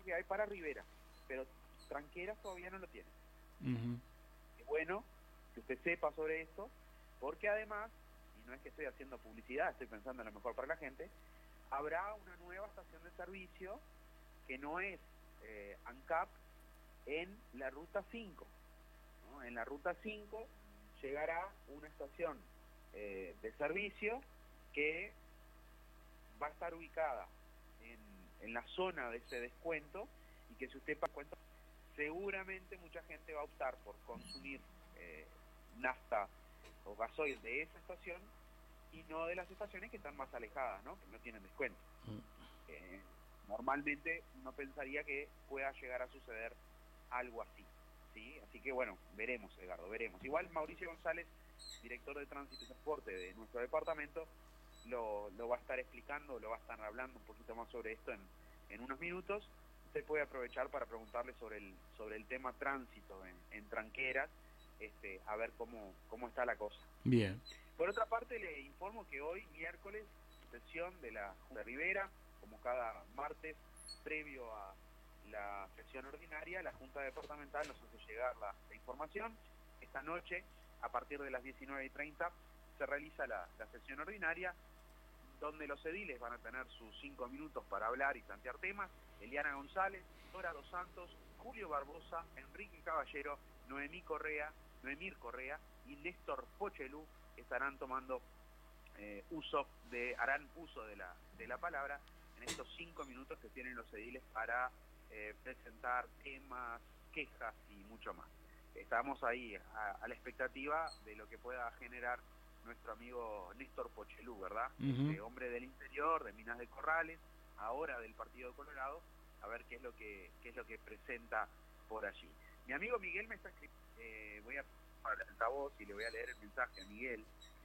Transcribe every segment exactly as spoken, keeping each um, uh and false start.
que hay para Rivera, pero Tranqueras todavía no lo tiene. Uh-huh. Es bueno que usted sepa sobre esto, porque además, y no es que estoy haciendo publicidad, estoy pensando en lo mejor para la gente, habrá una nueva estación de servicio que no es eh, ANCAP en la ruta cinco, ¿no? En la ruta cinco llegará una estación eh, de servicio que va a estar ubicada en, en la zona de ese descuento, y que si usted paga cuenta, seguramente mucha gente va a optar por consumir eh, nafta o gasoil de esa estación y no de las estaciones que están más alejadas, ¿no? Que no tienen descuento. Eh, normalmente uno pensaría que pueda llegar a suceder algo así, ¿sí? Así que bueno, veremos, Edgardo, veremos. Igual Mauricio González, director de Tránsito y Transporte de nuestro departamento, lo, lo va a estar explicando, lo va a estar hablando un poquito más sobre esto en, en unos minutos. Usted puede aprovechar para preguntarle sobre el sobre el tema tránsito en, en Tranqueras, este, a ver cómo, cómo está la cosa. Bien. Por otra parte, le informo que hoy, miércoles, sesión de la Junta de Rivera, como cada martes, previo a la sesión ordinaria, la Junta Departamental nos hace llegar la, la información. Esta noche, a partir de las diecinueve y treinta, se realiza la, la sesión ordinaria, donde los ediles van a tener sus cinco minutos para hablar y plantear temas. Eliana González, Dora Dos Santos, Julio Barbosa, Enrique Caballero, Noemí Correa, Noemir Correa y Néstor Pochelú estarán tomando eh, uso de, harán uso de la, de la palabra en estos cinco minutos que tienen los ediles para eh, presentar temas, quejas y mucho más. Estamos ahí a, a la expectativa de lo que pueda generar nuestro amigo Néstor Pochelú, ¿verdad? Uh-huh. Este hombre del interior, de Minas de Corrales, ahora del Partido Colorado, a ver qué es lo que qué es lo que presenta por allí. Mi amigo Miguel me está escribiendo, eh, voy a para el altavoz y le voy a leer el mensaje a Miguel.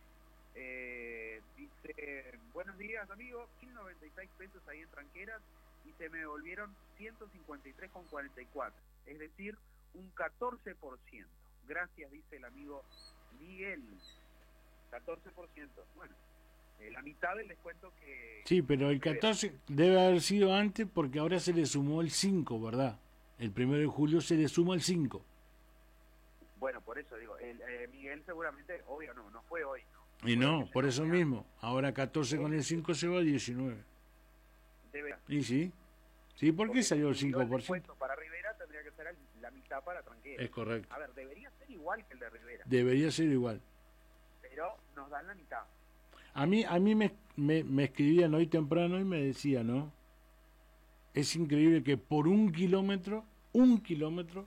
Eh, dice, buenos días amigo, mil noventa y seis pesos ahí en Tranqueras y se me devolvieron ciento cincuenta y tres con cuarenta y cuatro, es decir, un catorce por ciento. Gracias, dice el amigo Miguel. catorce por ciento. Bueno, eh, la mitad del descuento que... Sí, pero el catorce debe haber sido antes porque ahora se le sumó el cinco, ¿verdad? El primero de julio se le suma el cinco. Bueno, por eso digo, el, eh, Miguel seguramente, obvio no, no fue hoy, ¿no? Y Fue no, por eso mañana. mismo. Ahora catorce con el cinco se va a diecinueve. Debe. ¿Y sí? ¿Sí? ¿Por qué Porque salió el si cinco el por ciento? descuento para Rivera tendría que ser el, la mitad para Tranqueras. Es correcto. A ver, debería ser igual que el de Rivera. Debería ser igual. Pero nos dan la mitad. A mí, a mí me, me, me escribían hoy temprano y me decían, ¿no? Es increíble que por un kilómetro, un kilómetro,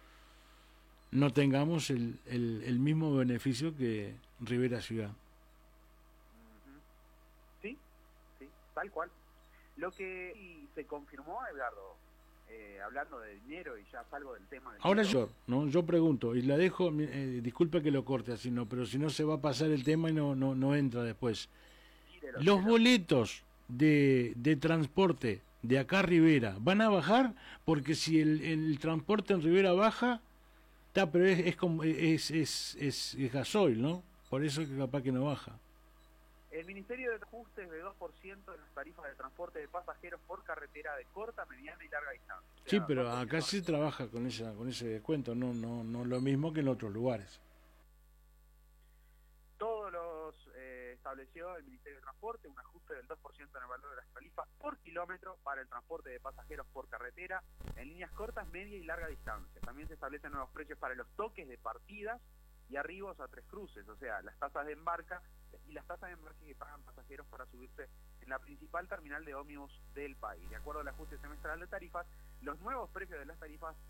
no tengamos el, el, el mismo beneficio que Rivera Ciudad. Uh-huh. Sí, sí, tal cual. Lo que y se confirmó, Edgardo, eh, hablando de dinero, y ya salgo del tema del Ahora dinero. yo, ¿no? Yo pregunto, y la dejo, eh, disculpe que lo corte así, no, pero si no se va a pasar el tema y no, no, no entra después. Tírelo, Los tírelo. boletos de, de transporte de acá a Rivera van a bajar, porque si el, el transporte en Rivera baja, está, pero es, es, como, es, es, es, es gasoil, ¿no? Por eso es que capaz que no baja. El Ministerio de Ajustes de dos por ciento en las tarifas de transporte de pasajeros por carretera de corta, mediana y larga distancia. O sea, Sí, pero va acá sí trabaja con esa con ese descuento, no no no lo mismo que en otros lugares. Todos los eh, estableció el Ministerio de Transporte un ajuste del dos por ciento en el valor de las tarifas por kilómetro para el transporte de pasajeros por carretera en líneas cortas, media y larga distancia. También se establecen nuevos precios para los toques de partidas y arribos a tres cruces, o sea, las tasas de embarca y las tasas de embarque que pagan pasajeros para subirse en la principal terminal de ómnibus del país. De acuerdo al ajuste semestral de tarifas, los nuevos precios de las tarifas